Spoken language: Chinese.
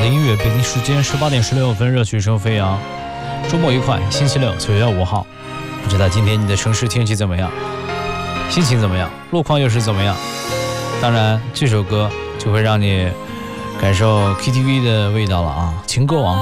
的音乐，北京时间18点16分，热曲声飞扬。周末愉快，星期六9月5号。不知道今天你的城市天气怎么样，心情怎么样，路况又是怎么样？当然，这首歌就会让你感受 KTV 的味道了啊！情歌王。